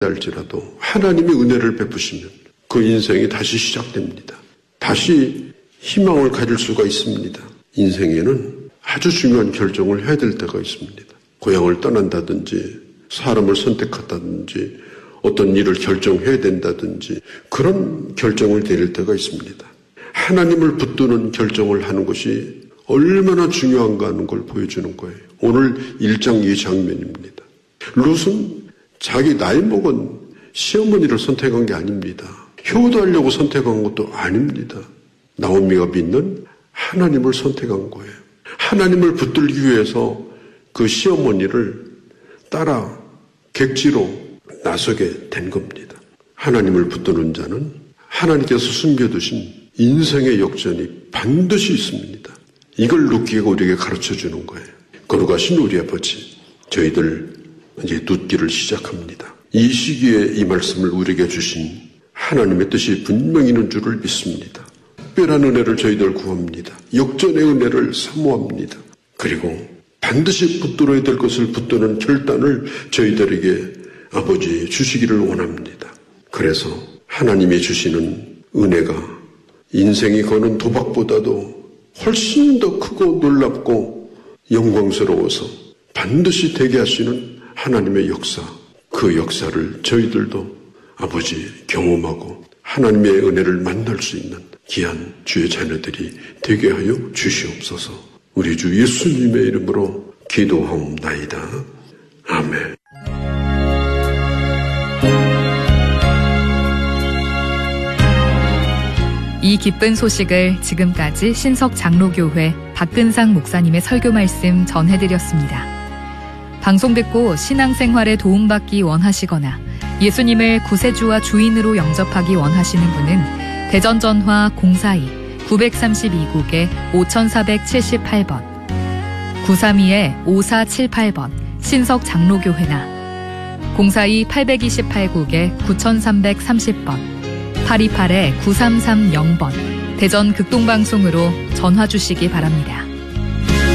할지라도 하나님이 은혜를 베푸시면 그 인생이 다시 시작됩니다. 다시 희망을 가질 수가 있습니다. 인생에는 아주 중요한 결정을 해야 될 때가 있습니다. 고향을 떠난다든지 사람을 선택한다든지 어떤 일을 결정해야 된다든지 그런 결정을 내릴 때가 있습니다. 하나님을 붙드는 결정을 하는 것이 얼마나 중요한가 하는 걸 보여주는 거예요. 오늘 1장 2장면입니다. 룻은 자기 나이 먹은 시어머니를 선택한 게 아닙니다. 효도하려고 선택한 것도 아닙니다. 나오미가 믿는 하나님을 선택한 거예요. 하나님을 붙들기 위해서 그 시어머니를 따라 객지로 나서게 된 겁니다. 하나님을 붙드는 자는 하나님께서 숨겨두신 인생의 역전이 반드시 있습니다. 이걸 룻기가 우리에게 가르쳐주는 거예요. 거룩하신 우리 아버지, 저희들 이제 룻기를 시작합니다. 이 시기에 이 말씀을 우리에게 주신 하나님의 뜻이 분명히 있는 줄을 믿습니다. 특별한 은혜를 저희들 구합니다. 역전의 은혜를 사모합니다. 그리고 반드시 붙들어야 될 것을 붙드는 결단을 저희들에게 아버지 주시기를 원합니다. 그래서 하나님이 주시는 은혜가 인생이 거는 도박보다도 훨씬 더 크고 놀랍고 영광스러워서 반드시 되게 하시는 하나님의 역사, 그 역사를 저희들도 아버지 경험하고 하나님의 은혜를 만날 수 있는 귀한 주의 자녀들이 되게 하여 주시옵소서. 우리 주 예수님의 이름으로 기도하옵나이다. 아멘. 이 기쁜 소식을 지금까지 신석장로교회 박근상 목사님의 설교 말씀 전해드렸습니다. 방송 듣고 신앙생활에 도움받기 원하시거나 예수님을 구세주와 주인으로 영접하기 원하시는 분은 대전전화 042-932국에 5478번 932-5478번 신석장로교회나 042-828국에 9330번 828-9330번 대전 극동방송으로 전화 주시기 바랍니다.